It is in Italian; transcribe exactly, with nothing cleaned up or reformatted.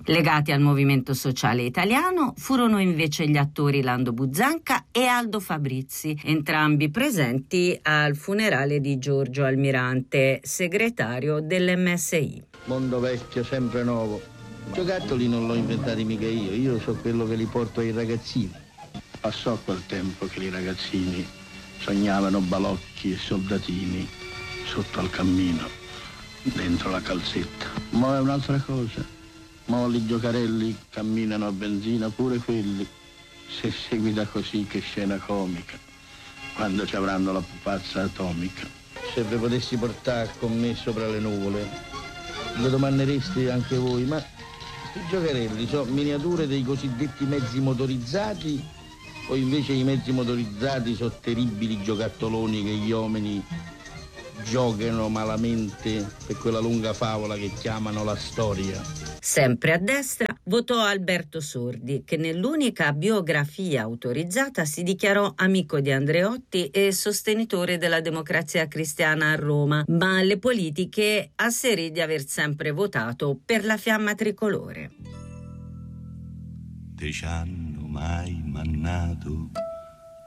Legati al movimento sociale italiano furono invece gli attori Lando Buzzanca e Aldo Fabrizi, entrambi presenti al funerale di Giorgio Almirante, segretario dell'M S I. Mondo vecchio, sempre nuovo. I giocattoli non l'ho inventati mica io, io so quello che li porto ai ragazzini. Passò quel tempo che i ragazzini sognavano balocchi e soldatini sotto al cammino, dentro la calzetta. Ma è un'altra cosa. Mo' i giocarelli camminano a benzina, pure quelli. Se seguita così, che scena comica, quando ci avranno la pupazza atomica. Se vi potessi portare con me sopra le nuvole, lo domandereste anche voi, ma questi giocarelli sono miniature dei cosiddetti mezzi motorizzati o invece i mezzi motorizzati sono terribili giocattoloni che gli uomini giocano malamente per quella lunga favola che chiamano la storia? Sempre a destra votò Alberto Sordi, che nell'unica biografia autorizzata si dichiarò amico di Andreotti e sostenitore della Democrazia Cristiana a Roma, ma alle politiche asserì di aver sempre votato per la Fiamma Tricolore. Te ci hanno mai mannato